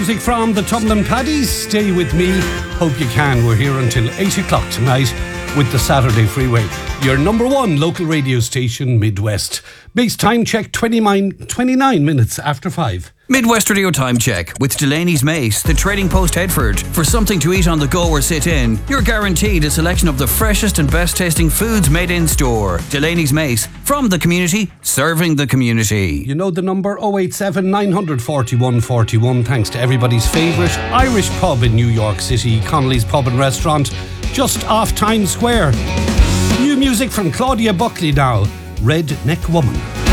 music from the Tumblin' Paddies. Stay with me. Hope you can. We're here until 8 o'clock tonight with the Saturday Freeway, your number one local radio station, Midwest. Base time check, 29 minutes after 5. Midwest Radio Time Check with Delaney's Mace, the Trading Post Headford. For something to eat on the go or sit in, you're guaranteed a selection of the freshest and best tasting foods made in store. Delaney's Mace, from the community, serving the community. You know the number, 087 941 41. Thanks to everybody's favourite Irish pub in New York City, Connolly's Pub and Restaurant, just off Times Square. New music from Claudia Buckley now, Redneck Woman.